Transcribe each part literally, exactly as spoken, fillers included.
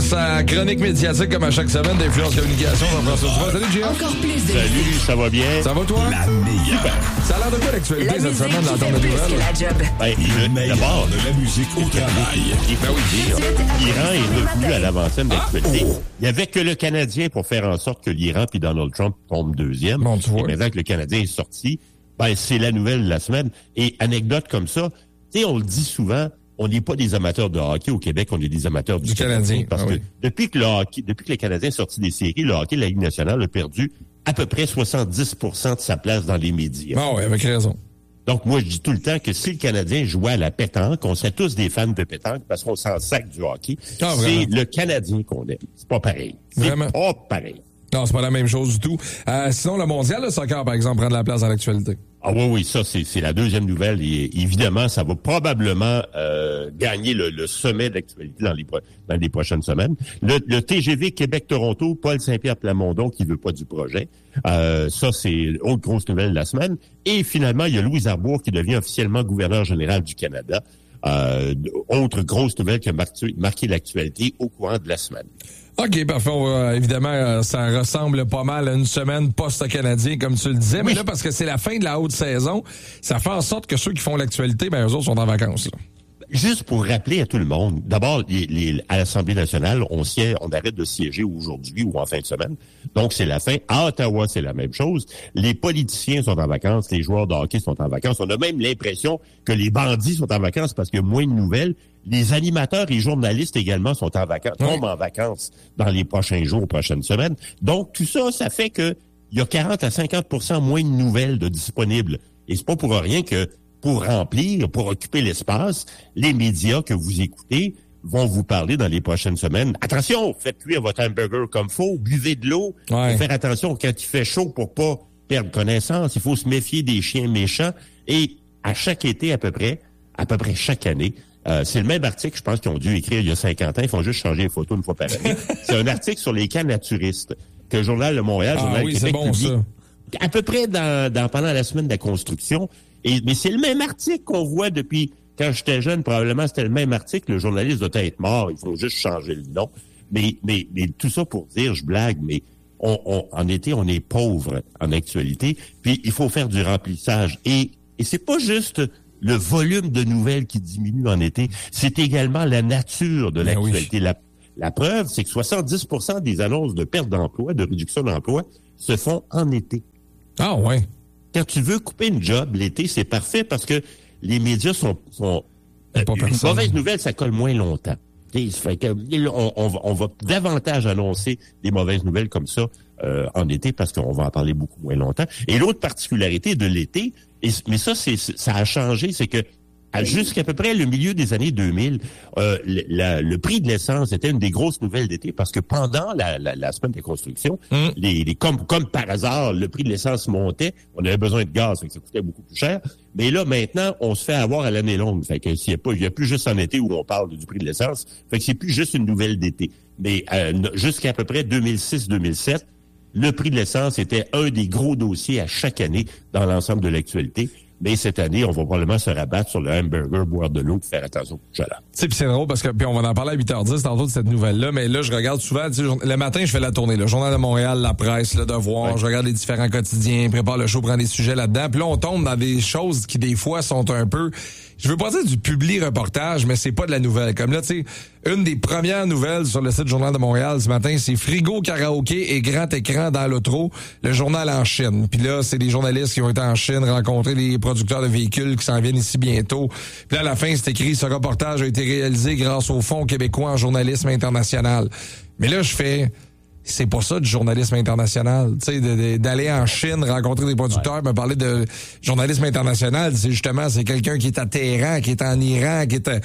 sa chronique médiatique comme à chaque semaine d'Influence Communication. Jean-François Dupont. Salut, G A. Encore plus de Salut, musique. ça va bien? Ça va, toi? La meilleure. Super. Ça a l'air de quoi l'actualité La cette musique semaine dans qui ton fait plus nouvelle? que la job. Ben, Le le- meilleur d'abord, de la musique au travail. ben oui, dire, l'Iran est revenu à l'avant-scène d'actualité. Il n'y avait que le Canadien pour faire en sorte que l'Iran puis Donald Trump tombent deuxième. Bon, tu vois. Et maintenant que le Canadien est sorti, ben, c'est la nouvelle de la semaine. Et anecdote comme ça, tu sais, on le dit souvent, on n'est pas des amateurs de hockey au Québec, on est des amateurs du, Du Canadien, Parce ah que oui. depuis que le hockey, depuis que le Canadien est sorti des séries, le hockey de la Ligue nationale a perdu à peu près soixante-dix pour cent de sa place dans les médias. Ah oui, avec raison. Donc, moi, je dis tout le temps que si le Canadien jouait à la pétanque, on serait tous des fans de pétanque parce qu'on s'en sac du hockey. Ah, c'est vraiment? le Canadien qu'on aime. C'est pas pareil. C'est Vraiment? pas pareil. Non, c'est pas la même chose du tout. Euh, sinon, le mondial, le soccer, par exemple, prend de la place dans l'actualité. Ah oui, oui, ça, c'est, c'est la deuxième nouvelle. Et évidemment, ça va probablement euh, gagner le, le sommet d'actualité dans les, pro- dans les prochaines semaines. Le, le T G V Québec-Toronto, Paul Saint-Pierre Plamondon qui veut pas du projet. Euh, ça, c'est autre grosse nouvelle de la semaine. Et finalement, il y a Louis Arbour qui devient officiellement gouverneur général du Canada. Euh, autre grosse nouvelle qui a marqué, marqué l'actualité au courant de la semaine. OK, parfait. On va, évidemment, euh, ça ressemble pas mal à une semaine post-canadien, comme tu le disais. Mais là, parce que c'est la fin de la haute saison, ça fait en sorte que ceux qui font l'actualité, ben eux autres sont en vacances. Là. Juste pour rappeler à tout le monde, d'abord, les, les, à l'Assemblée nationale, on siège, on arrête de siéger aujourd'hui ou en fin de semaine. Donc, c'est la fin. À Ottawa, c'est la même chose. Les politiciens sont en vacances, les joueurs de hockey sont en vacances. On a même l'impression que les bandits sont en vacances parce qu'il y a moins de nouvelles. Les animateurs et journalistes également sont en vacances, tombent en vacances dans les prochains jours, prochaines semaines. Donc, tout ça, ça fait que il y a quarante à cinquante pour cent moins de nouvelles de disponibles. Et c'est pas pour rien que pour remplir, pour occuper l'espace, les médias que vous écoutez vont vous parler dans les prochaines semaines. Attention, faites cuire votre hamburger comme faut, buvez de l'eau, Ouais. faut faire attention quand il fait chaud pour pas perdre connaissance. Il faut se méfier des chiens méchants. Et à chaque été à peu près, à peu près chaque année, euh, c'est le même article, je pense qu'ils ont dû écrire il y a cinquante ans. Ils font juste changer les photos une fois par année. C'est un article sur les camps naturistes que le Journal de Montréal, le Ah Journal oui, de Québec c'est bon, publie ça. à peu près dans, dans pendant la semaine de la construction. Et, mais c'est le même article qu'on voit depuis quand j'étais jeune. Probablement, c'était le même article. Le journaliste doit être mort. Il faut juste changer le nom. Mais, mais, mais tout ça pour dire, je blague, mais on, on, en été, on est pauvre en actualité. Puis, il faut faire du remplissage. Et, et c'est pas juste le volume de nouvelles qui diminue en été. C'est également la nature de Ben l'actualité. La, la preuve, c'est que soixante-dix pour cent des annonces de perte d'emploi, de réduction d'emploi, se font en été. Ah ouais. Quand tu veux couper une job l'été, c'est parfait parce que les médias sont... sont euh, Pas une personne. mauvaise nouvelle, ça colle moins longtemps. T'sais, ça fait que, on, on, va, on va davantage annoncer des mauvaises nouvelles comme ça euh, en été parce qu'on va en parler beaucoup moins longtemps. Et l'autre particularité de l'été, et, mais ça, c'est, ça a changé, c'est que à jusqu'à peu près le milieu des années deux mille, euh, le, la, le prix de l'essence était une des grosses nouvelles d'été parce que pendant la, la, la semaine de construction, Mm. les, les comme, comme par hasard, le prix de l'essence montait. On avait besoin de gaz, fait que ça coûtait beaucoup plus cher. Mais là, maintenant, on se fait avoir à l'année longue. Fait que s'il y a pas, il y a plus juste en été où on parle du prix de l'essence. Fait que c'est plus juste une nouvelle d'été. Mais euh, jusqu'à peu près deux mille six deux mille sept, le prix de l'essence était un des gros dossiers à chaque année dans l'ensemble de l'actualité. Mais cette année, on va probablement se rabattre sur le hamburger, boire de l'eau, faire attention au chaleur. Tu sais, puis c'est drôle parce que, puis on va en parler à huit heures dix tantôt de cette nouvelle-là, mais là, je regarde souvent, tu sais, le matin, je fais la tournée, le Journal de Montréal, La Presse, Le Devoir, Ouais. je regarde les différents quotidiens, prépare le show, prends des sujets là-dedans, puis là, on tombe dans des choses qui, des fois, sont un peu, je veux pas dire du publi-reportage, mais c'est pas de la nouvelle. Comme là, tu sais, une des premières nouvelles sur le site Journal de Montréal ce matin, c'est frigo, karaoké et grand écran dans l'auto, le journal en Chine. Puis là, c'est des journalistes qui ont été en Chine, rencontrer des producteurs de véhicules qui s'en viennent ici bientôt. Puis là, à la fin, c'est écrit, ce reportage a été réalisé grâce au Fonds québécois en journalisme international. Mais là, je fais... C'est pas ça du journalisme international. Tu sais, de, de, d'aller en Chine, rencontrer des producteurs, me parler de journalisme international, c'est justement, c'est quelqu'un qui est à Téhéran, qui est en Iran, qui est à...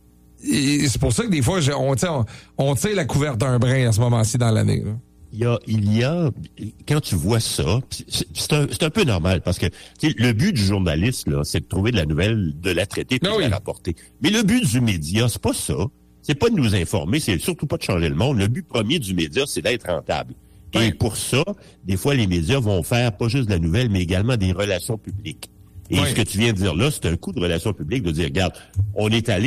Et c'est pour ça que des fois, on, on, on tire la couverte d'un brin à ce moment-ci dans l'année. Là. Il y a, il y a, quand tu vois ça, c'est, c'est, un, c'est un peu normal parce que tu sais, le but du journaliste, là, c'est de trouver de la nouvelle, de la traiter, puis Ah de oui. la rapporter. Mais le but du média, c'est pas ça. C'est pas de nous informer, c'est surtout pas de changer le monde. Le but premier du média, c'est d'être rentable. Ouais. Et pour ça, des fois, les médias vont faire pas juste de la nouvelle, mais également des relations publiques. Et Ouais. ce que tu viens de dire là, c'est un coup de relations publiques de dire, regarde, on est allé,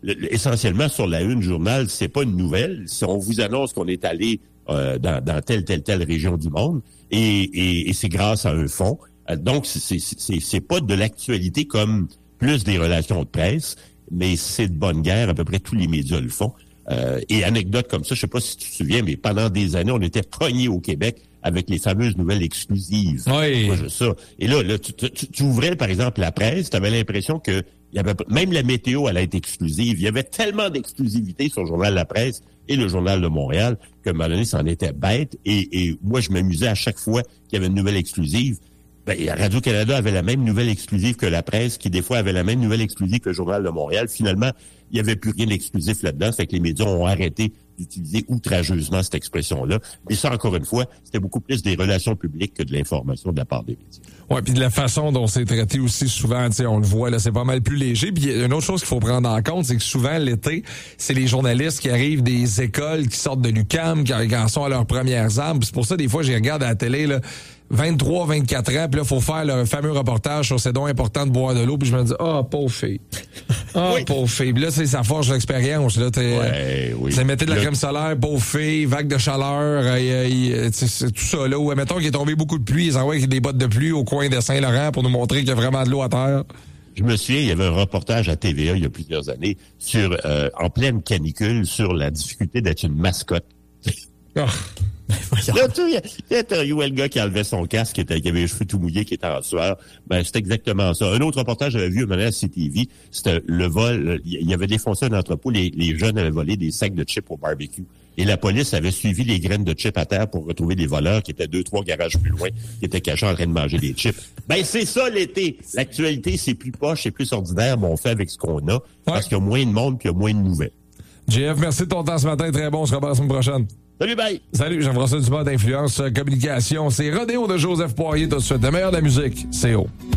le, le, essentiellement sur la une du journal, c'est pas une nouvelle. Si on vous annonce qu'on est allé euh, dans, dans telle, telle, telle région du monde, et, et, et c'est grâce à un fonds. Euh, donc, c'est, c'est, c'est pas de l'actualité comme plus des relations de presse, mais c'est de bonne guerre. À peu près tous les médias le font. Euh, et anecdote comme ça, je sais pas si tu te souviens, mais pendant des années, on était pognés au Québec avec les fameuses nouvelles exclusives. Oui. Moi, je, ça. Et là, là tu, tu, tu ouvrais, par exemple, la presse, tu avais l'impression que il y avait même la météo allait être exclusive. Il y avait tellement d'exclusivité sur le Journal de la Presse et le Journal de Montréal qu'à un moment donné, ça en était bête. Et, et moi, je m'amusais à chaque fois qu'il y avait une nouvelle exclusive. Ben, Radio-Canada avait la même nouvelle exclusive que la presse, qui des fois avait la même nouvelle exclusive que le Journal de Montréal. Finalement, il n'y avait plus rien d'exclusif là-dedans. Ça fait que les médias ont arrêté d'utiliser outrageusement cette expression-là. Mais ça, encore une fois, c'était beaucoup plus des relations publiques que de l'information de la part des médias. Ouais, puis de la façon dont c'est traité aussi souvent, tu sais, on le voit là, c'est pas mal plus léger. Puis une autre chose qu'il faut prendre en compte, c'est que souvent l'été, c'est les journalistes qui arrivent des écoles, qui sortent de l'U Q A M, qui, qui en sont à leurs premières armes. Puis c'est pour ça des fois, je regarde à la télé là, vingt-trois, vingt-quatre ans, puis là, faut faire le fameux reportage sur c'est donc important de boire de l'eau, puis je me dis, ah, oh, pauvre fille. Ah, oh, oui. Pauvre fille. Puis là, c'est ça forge l'expérience. Là, t'es, ouais, oui. C'est mettez de la le... crème solaire, pauvre fille, vague de chaleur, euh, euh, c'est tout ça, là. Ou mettons qu'il est tombé beaucoup de pluie, ils envoient avec des bottes de pluie au coin de Saint-Laurent pour nous montrer qu'il y a vraiment de l'eau à terre. Je me souviens, il y avait un reportage à T V A il y a plusieurs années sur, euh, en pleine canicule, sur la difficulté d'être une mascotte. Oh. Là, tu sais, le gars qui enlevait son casque, qui, était, qui avait les cheveux tout mouillés, qui était en sueur. Ben, c'est exactement ça. Un autre reportage, j'avais vu, à C T V, c'était le vol. Il y avait défoncé un entrepôt, les, les jeunes avaient volé des sacs de chips au barbecue. Et la police avait suivi les graines de chips à terre pour retrouver des voleurs qui étaient deux, trois garages plus loin, qui étaient cachés en train de manger des chips. Ben, c'est ça, l'été. L'actualité, c'est plus poche, c'est plus ordinaire, mais on fait avec ce qu'on a, ouais. Parce qu'il y a moins de monde puis il y a moins de nouvelles. J F, merci de ton temps ce matin. Très bon. On se revoit la semaine prochaine. Salut, bye! Salut, Jean-François Dumas d'Influence Communication. C'est Rodéo de Joseph Poirier tout de suite. Le meilleur de la musique, c'est haut.